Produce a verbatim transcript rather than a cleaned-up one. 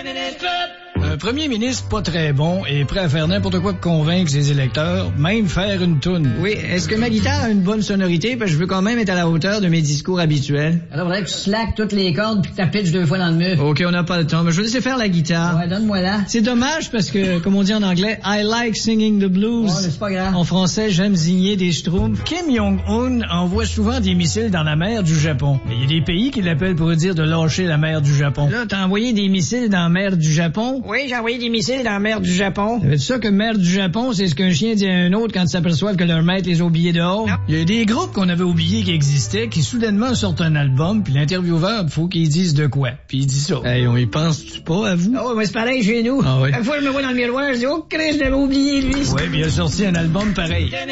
Un premier ministre pas très bon et prêt à faire n'importe quoi pour convaincre ses électeurs, même faire une toune. Oui, est-ce que ma guitare a une bonne sonorité? Parce que je veux quand même être à la hauteur de mes discours habituels. Alors, faudrait que tu slackes toutes les cordes puis que tu pitches deux fois dans le mur. OK, on n'a pas le temps, mais je vais laisser faire la guitare. Ouais, donne-moi là. C'est dommage parce que, comme on dit en anglais, I like singing the blues. Ouais, mais c'est pas grave. En français, j'aime zigner des schtroumpfs. Kim Jong-un envoie souvent des missiles dans la mer du Japon. Mais il y a des pays qui l'appellent pour dire de lâcher la mer du Japon. Là, t'as envoyé des missiles dans la mer du Japon? Oui, j'ai envoyé des missiles dans la mer du Japon. Ça veut dire ça que mer du Japon, c'est ce qu'un chien dit à un autre quand ils s'aperçoivent que leur maître les a oubliés dehors? Non. Il y a des groupes qu'on avait oubliés qui existaient, qui soudainement sortent un album, puis l'intervieweur, faut qu'il dise de quoi. Puis il dit ça. Hey, on y pense-tu pas à vous? Ah ouais, mais c'est pareil chez nous. Ah ouais. Chaque fois que je me vois dans le miroir, je dis, oh, Christ, je l'avais oublié, lui. Ouais, puis il a sorti un album pareil.